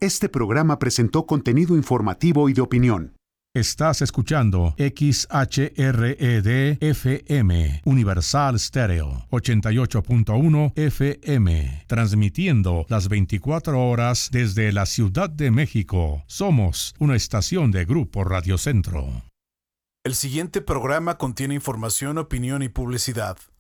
Este programa presentó contenido informativo y de opinión. Estás escuchando XHRED-FM, Universal Stereo, 88.1 FM, transmitiendo las 24 horas desde la Ciudad de México. Somos una estación de Grupo Radio Centro. El siguiente programa contiene información, opinión y publicidad.